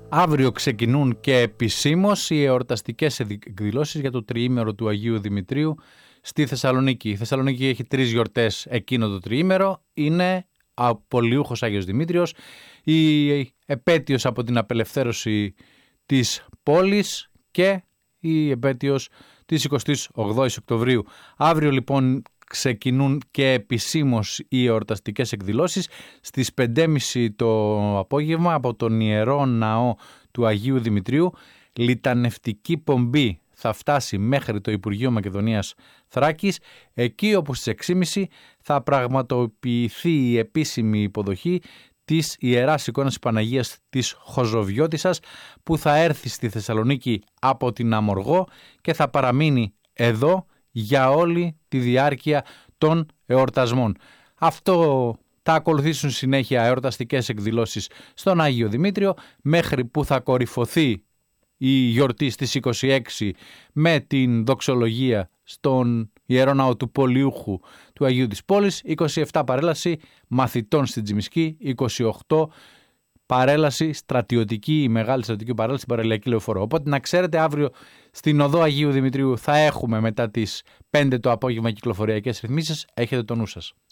Αύριο ξεκινούν και επισήμως οι εορταστικές εκδηλώσεις για το τριήμερο του Αγίου Δημητρίου στη Θεσσαλονίκη. Η Θεσσαλονίκη έχει 3 γιορτές εκείνο το τριήμερο. Είναι Πολιούχος Άγιος Δημήτριος, η επέτειος από την απελευθέρωση της πόλης και η επέτειος της 28ης Οκτωβρίου. Αύριο λοιπόν ξεκινούν και επισήμως οι εορταστικές εκδηλώσεις στις 5.30 το απόγευμα από τον Ιερό Ναό του Αγίου Δημητρίου. Λιτανευτική πομπή θα φτάσει μέχρι το Υπουργείο Μακεδονίας Θράκης, εκεί όπου στις 6.30 θα πραγματοποιηθεί η επίσημη υποδοχή της Ιεράς Εικόνας Παναγίας της Χοζοβιώτισσας, που θα έρθει στη Θεσσαλονίκη από την Αμοργό και θα παραμείνει εδώ για όλη τη διάρκεια των εορτασμών. Αυτό θα ακολουθήσουν συνέχεια εορταστικές εκδηλώσεις στον Άγιο Δημήτριο, μέχρι που θα κορυφωθεί η γιορτή στις 26 με την δοξολογία στον Ιερό Ναό του Πολιούχου του Αγίου της Πόλης, 27 παρέλαση μαθητών στην Τζιμισκή, 28 παρέλαση στρατιωτική, η μεγάλη στρατιωτική παρέλαση στην Παραλιακή Λεωφόρο. Οπότε να ξέρετε, αύριο στην οδό Αγίου Δημητρίου θα έχουμε μετά τις 5 το απόγευμα κυκλοφοριακές ρυθμίσεις. Έχετε το νου σας.